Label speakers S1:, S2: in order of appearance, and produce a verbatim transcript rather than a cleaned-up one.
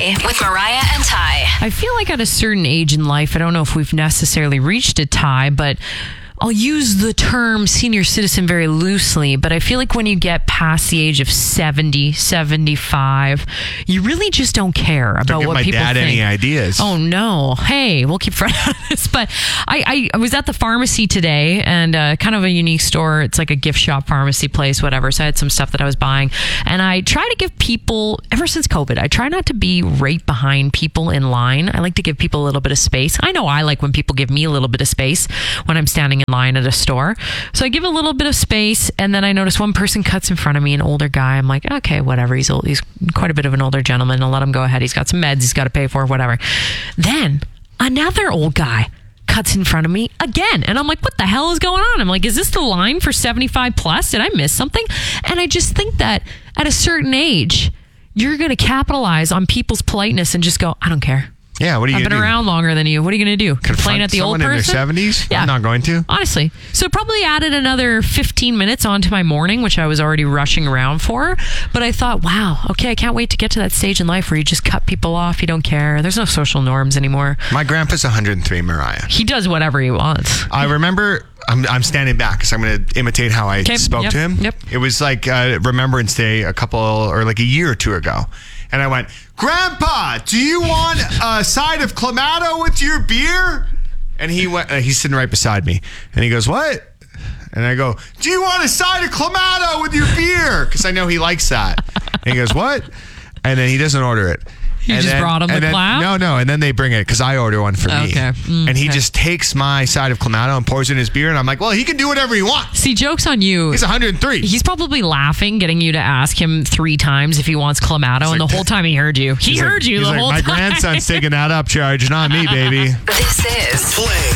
S1: Today with Mariah and Ty.
S2: I feel like at a certain age in life, I don't know if we've necessarily reached a tie, but I'll use the term senior citizen very loosely, but I feel like when you get past the age of seventy, seventy-five, you really just don't care about
S3: don't give
S2: what
S3: my
S2: people
S3: dad
S2: think.
S3: any ideas.
S2: Oh, no. Hey, we'll keep Fred out of this. But I, I, I was at the pharmacy today, and uh, kind of a unique store. It's like a gift shop pharmacy place, whatever. So I had some stuff that I was buying. And I try to give people, ever since COVID, I try not to be right behind people in line. I like to give people a little bit of space. I know I like when people give me a little bit of space when I'm standing in line at a store. So I give a little bit of space, and then I notice one person cuts in front of me, an older guy. I'm like, okay, whatever. He's old. He's quite a bit of an older gentleman. I'll let him go ahead. He's got some meds he's got to pay for, whatever. Then another old guy cuts in front of me again. And I'm like, what the hell is going on? I'm like, is this the line for seventy-five plus? Did I miss something? And I just think that at a certain age, you're going to capitalize on people's politeness and just go, I don't care.
S3: Yeah, what are you
S2: I've
S3: going
S2: been
S3: to do?
S2: around longer than you. What are you going to do? Complain at the old
S3: someone
S2: person?
S3: in their seventies?
S2: Yeah.
S3: I'm not going to.
S2: Honestly. So it probably added another fifteen minutes onto my morning, which I was already rushing around for. But I thought, wow, okay, I can't wait to get to that stage in life where you just cut people off. You don't care. There's no social norms anymore.
S3: My grandpa's one hundred three, Mariah.
S2: He does whatever he wants.
S3: I remember, I'm, I'm standing back because I'm going to imitate how I
S2: Okay,
S3: spoke
S2: yep,
S3: to him.
S2: yep.
S3: It was like uh, Remembrance Day a couple, or like a year or two ago. And I went, Grandpa, do you want a side of Clamato with your beer? And he went, uh, he's sitting right beside me. And he goes, what? And I go, do you want a side of Clamato with your beer? Because I know he likes that. And he goes, what? And then he doesn't order it.
S2: You
S3: and
S2: just
S3: then,
S2: brought him the
S3: then,
S2: Clap?
S3: No, no. And then they bring it because I order one for me.
S2: Okay. Mm,
S3: and he
S2: okay.
S3: just takes my side of Clamato and pours it in his beer. And I'm like, well, he can do whatever he wants.
S2: See, joke's on you.
S3: He's one hundred three.
S2: He's probably laughing, getting you to ask him three times if he wants Clamato.
S3: He's
S2: And
S3: like,
S2: the whole time he heard you. He
S3: He's
S2: heard
S3: like,
S2: you
S3: he's
S2: the
S3: like,
S2: whole
S3: my
S2: time.
S3: grandson's taking that up charge, not me, baby.
S1: This is
S4: Play